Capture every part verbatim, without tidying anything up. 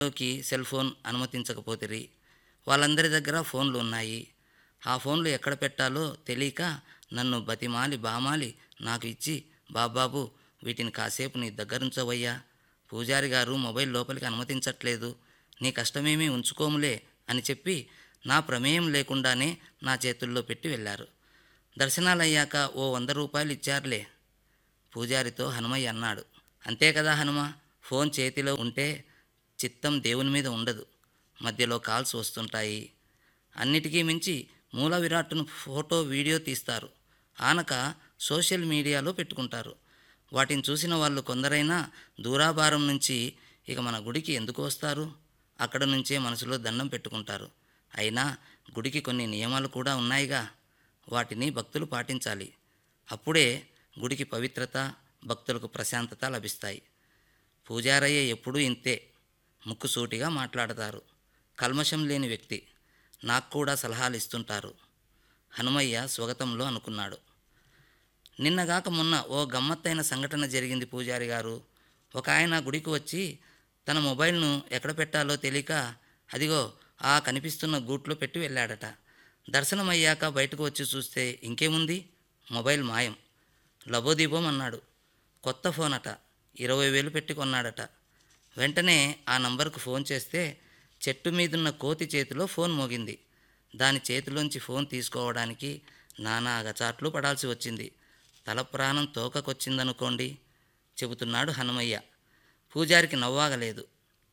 లోకి cell phone అనుమతించకపోతిరి. వాళ్ళందరి దగ్గర ఫోన్లు ఉన్నాయి. ఆ ఫోన్లు ఎక్కడ పెట్టాలో తెలియక నన్ను బతిమాలి బామాలి నాకు ఇచ్చి, బాబాబు వీటిని కాసేపు నీ దగ్గరుంచవయ్యా, పూజారి గారు మొబైల్ లోపలికి అనుమతించట్లేదు, నీ కష్టమేమీ ఉంచుకోములే అని చెప్పి నా ప్రమేయం లేకుండానే నా చేతుల్లో పెట్టి వెళ్ళారు. దర్శనాలయ్యాక ఓ వంద రూపాయలు ఇచ్చారులే, పూజారితో హనుమయ్య అన్నాడు. అంతే కదా హనుమ, ఫోన్ చేతిలో ఉంటే చిత్తం దేవుని మీద ఉండదు, మధ్యలో కాల్స్ వస్తుంటాయి. అన్నిటికీ మించి మూల విరాట్టును ఫోటో వీడియో తీస్తారు, ఆనక సోషల్ మీడియాలో పెట్టుకుంటారు. వాటిని చూసిన వాళ్ళు కొందరైనా దూరాభారం నుంచి ఇక మన గుడికి ఎందుకు వస్తారు, అక్కడ నుంచే మనసులో దండం పెట్టుకుంటారు. అయినా గుడికి కొన్ని నియమాలు కూడా ఉన్నాయిగా, వాటిని భక్తులు పాటించాలి. అప్పుడే గుడికి పవిత్రత, భక్తులకు ప్రశాంతత లభిస్తాయి. పూజారయ్య ఎప్పుడూ ఇంతే, ముక్కుసూటిగా మాట్లాడతారు, కల్మషం లేని వ్యక్తి. నాకు కూడా సలహాలు ఇస్తుంటారు, హనుమయ్య స్వగతంలో అనుకున్నాడు. నిన్నగాక మొన్న ఓ గమ్మత్తైన సంఘటన జరిగింది పూజారి గారు. ఒక ఆయన గుడికి వచ్చి తన మొబైల్ను ఎక్కడ పెట్టాలో తెలియక అదిగో ఆ కనిపిస్తున్న గూట్లో పెట్టి వెళ్ళాడట. దర్శనమయ్యాక బయటకు వచ్చి చూస్తే ఇంకేముంది, మొబైల్ మాయం. లబోదీపం అన్నాడు. కొత్త ఫోన్ అట, ఇరవై వేలు పెట్టి కొన్నాడట. వెంటనే ఆ నంబర్కు ఫోన్ చేస్తే చెట్టు మీదున్న కోతి చేతిలో ఫోన్ మోగింది. దాని చేతిలోంచి ఫోన్ తీసుకోవడానికి నానా అగచాట్లు పడాల్సి వచ్చింది. తల ప్రాణం తోకకొచ్చిందనుకోండి, చెబుతున్నాడు హనుమయ్య. పూజారికి నవ్వాగలేదు.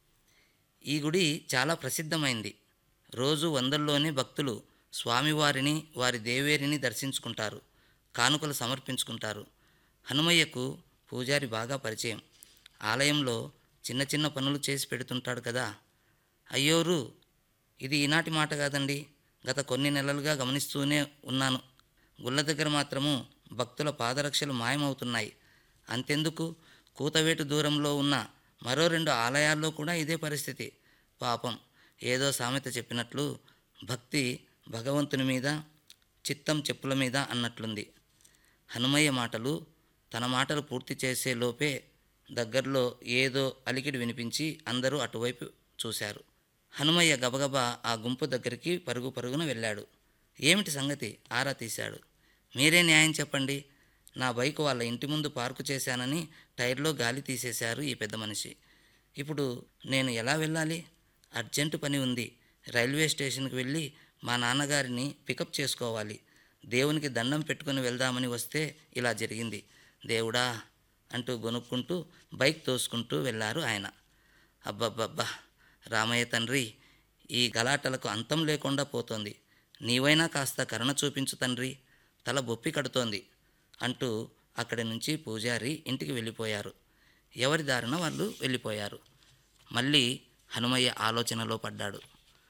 ఈ గుడి చాలా ప్రసిద్ధమైంది. రోజు వందల్లోనే భక్తులు స్వామివారిని, వారి దేవేరిని దర్శించుకుంటారు, కానుకలు సమర్పించుకుంటారు. హనుమయ్యకు పూజారి బాగా పరిచయం. ఆలయంలో చిన్న చిన్న పనులు చేసి పెడుతుంటాడు కదా. అయ్యోరు, ఇది ఈనాటి మాట కాదండి, గత కొన్ని నెలలుగా గమనిస్తూనే ఉన్నాను. గుళ్ళ దగ్గర మాత్రము భక్తుల పాదరక్షలు మాయమవుతున్నాయి. అంతెందుకు, కూతవేటు దూరంలో ఉన్న మరో రెండు ఆలయాల్లో కూడా ఇదే పరిస్థితి. పాపం, ఏదో సామెత చెప్పినట్లు భక్తి భగవంతుని మీద, చిత్తం చెప్పుల మీద అన్నట్లుంది. హనుమయ్య మాటలు తన మాటలు పూర్తి చేసే లోపే దగ్గరలో ఏదో అలికిడి వినిపించి అందరూ అటువైపు చూశారు. హనుమయ్య గబగబా ఆ గుంపు దగ్గరికి పరుగు పరుగున వెళ్ళాడు. ఏమిటి సంగతి ఆరా తీశాడు. మీరే న్యాయం చెప్పండి, నా బైక్ వాళ్ళ ఇంటి ముందు పార్కు చేశానని టైర్లో గాలి తీసేశారు ఈ పెద్ద మనిషి. ఇప్పుడు నేను ఎలా వెళ్ళాలి? అర్జెంటు పని ఉంది, రైల్వే స్టేషన్కి వెళ్ళి మా నాన్నగారిని పికప్ చేసుకోవాలి. దేవునికి దండం పెట్టుకుని వెళ్దామని వస్తే ఇలా జరిగింది. దేవుడా అంటూ గొనుక్కుంటూ బైక్ తోసుకుంటూ వెళ్ళారు ఆయన. అబ్బబ్బబ్బా, రామయ్య తండ్రి, ఈ గలాటలకు అంతం లేకుండా పోతోంది, నీవైనా కాస్త కరుణ చూపించు తండ్రి, తల బొప్పి కడుతోంది అంటూ అక్కడి నుంచి పూజారి ఇంటికి వెళ్ళిపోయారు. ఎవరి దారిన వాళ్ళు వెళ్ళిపోయారు. మళ్ళీ హనుమయ్య ఆలోచనలో పడ్డాడు.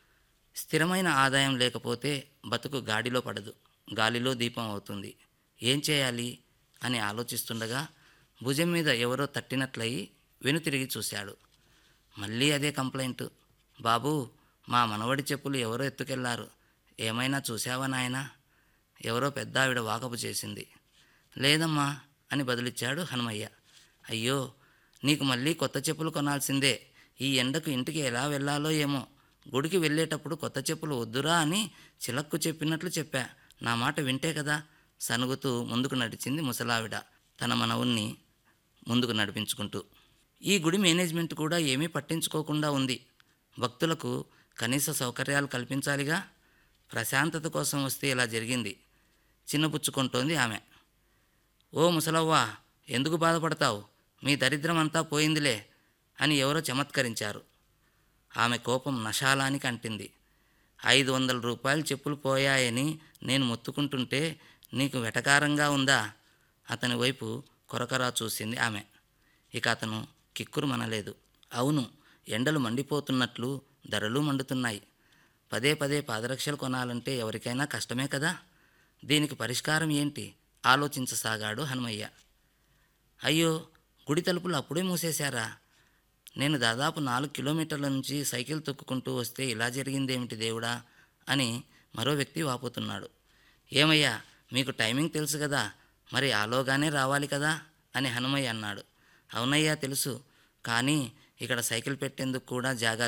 స్థిరమైన ఆదాయం లేకపోతే బతుకు గాడిలో పడదు, గాలిలో దీపం అవుతుంది. ఏం చేయాలి అని ఆలోచిస్తుండగా భుజం మీద ఎవరో తట్టినట్లయి వెనుతిరిగి చూశాడు. మళ్ళీ అదే కంప్లైంట్. బాబూ, మా మనవడి చెప్పులు ఎవరో ఎత్తుకెళ్లారు, ఏమైనా చూశావా నాయనా? ఎవరో పెద్ద ఆవిడ వాకపు చేసింది. లేదమ్మా అని బదులిచ్చాడు హనుమయ్య. అయ్యో, నీకు మళ్ళీ కొత్త చెప్పులు కొనాల్సిందే, ఈ ఎండకు ఇంటికి ఎలా వెళ్ళాలో ఏమో. గుడికి వెళ్ళేటప్పుడు కొత్త చెప్పులు వద్దురా అని చిలక్కు చెప్పినట్లు చెప్పా, నా మాట వింటే కదా. సనుగుతూ ముందుకు నడిచింది ముసలావిడ తన మనవుణ్ణి ముందుకు నడిపించుకుంటూ. ఈ గుడి మేనేజ్మెంట్ కూడా ఏమీ పట్టించుకోకుండా ఉంది. భక్తులకు కనీస సౌకర్యాలు కల్పించాలిగా. ప్రశాంతత కోసం వస్తే ఇలా జరిగింది, చిన్నపుచ్చుకుంటోంది ఆమె. ఓ ముసలవ్వా, ఎందుకు బాధపడతావు, మీ దరిద్రం అంతా పోయిందిలే అని ఎవరో చమత్కరించారు. ఆమె కోపం నశాలానికి అంటింది. ఐదు వందల రూపాయలు చెప్పులు పోయాయని నేను మొత్తుకుంటుంటే నీకు వెటకారంగా ఉందా? అతని వైపు కొరకరా చూసింది ఆమె. ఇక అతను కిక్కురు మనలేదు. అవును, ఎండలు మండిపోతున్నట్లు ధరలు మండుతున్నాయి. పదే పదే పాదరక్షలు కొనాలంటే ఎవరికైనా కష్టమే కదా. దీనికి పరిష్కారం ఏంటి ఆలోచించసాగాడు హనుమయ్య. అయ్యో, గుడి తలుపులు అప్పుడే మూసేశారా? నేను దాదాపు నాలుగు కిలోమీటర్ల నుంచి సైకిల్ తొక్కుకుంటూ వస్తే ఇలా జరిగిందేమిటి దేవుడా అని మరో వ్యక్తి వాపోతున్నాడు. ఏమయ్యా, మీకు టైమింగ్ తెలుసు కదా, మరి ఆలోగానే రావాలి కదా అని హనుమయ్య అన్నాడు. అవునయ్యా తెలుసు, కానీ ఇక్కడ సైకిల్ పెట్టేందుకు కూడా జాగా